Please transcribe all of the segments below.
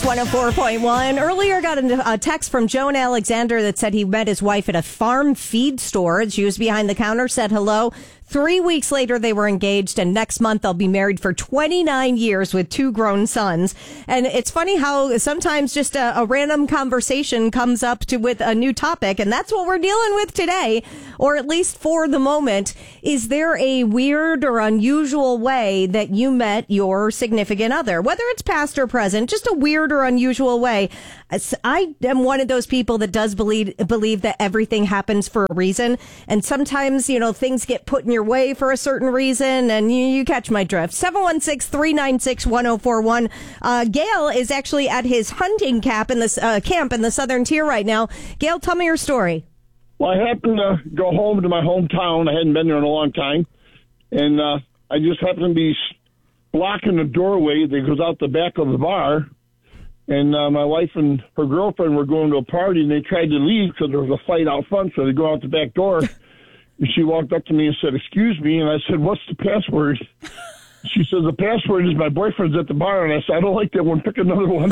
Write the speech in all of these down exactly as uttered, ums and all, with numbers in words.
one oh four point one. Earlier got a text from Joan Alexander that said he met his wife at a farm feed store. She was behind the counter, said hello. Three weeks later, they were engaged, and next month they'll be married for twenty-nine years with two grown sons. And it's funny how sometimes just a, a random conversation comes up to with a new topic, and that's what we're dealing with today, or at least for the moment. Is there a weird or unusual way that you met your significant other, whether it's past or present, just a weird or unusual way? I am one of those people that does believe believe that everything happens for a reason, and sometimes, you know, things get put in your way for a certain reason, and you, you catch my drift. seven one six, three nine six, one oh four one. Uh, Gail is actually at his hunting camp in this uh, camp in the Southern Tier right now. Gail, tell me your story. Well, I happened to go home to my hometown. I hadn't been there in a long time, and uh, I just happened to be blocking the doorway that goes out the back of the bar. And uh, my wife and her girlfriend were going to a party, and they tried to leave because there was a fight out front, so they go out the back door. And she walked up to me and said, "Excuse me," and I said, "What's the password?" She said, "The password is my boyfriend's at the bar," and I said, "I don't like that one. Pick another one."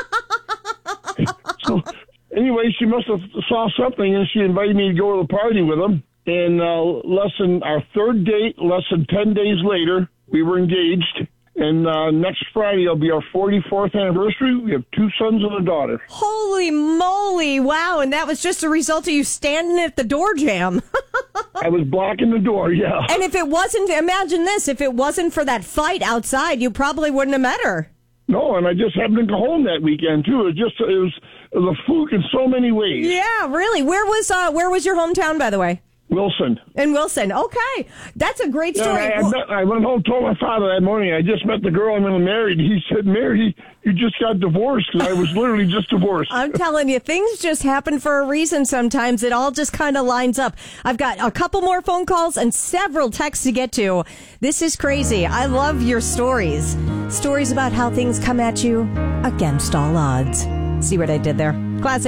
So anyway, she must have saw something, and she invited me to go to the party with them. And uh, less than our third date, less than ten days later, we were engaged. And uh, next Friday will be our forty-fourth anniversary. We have two sons and a daughter. Holy moly. Wow. And that was just a result of you standing at the door jam. I was blocking the door, yeah. And if it wasn't, imagine this, if it wasn't for that fight outside, you probably wouldn't have met her. No, and I just happened to go home that weekend, too. It just, it was, it was a fluke in so many ways. Yeah, really. Where was, uh, where was your hometown, by the way? Wilson. In Wilson. Okay. That's a great story. Yeah, I, I, met, I went home and told my father that morning, I just met the girl I'm going to marry. He said, "Mary, you just got divorced," because I was literally just divorced. I'm telling you, things just happen for a reason sometimes. It all just kind of lines up. I've got a couple more phone calls and several texts to get to. This is crazy. I love your stories. Stories about how things come at you against all odds. See what I did there? Classic.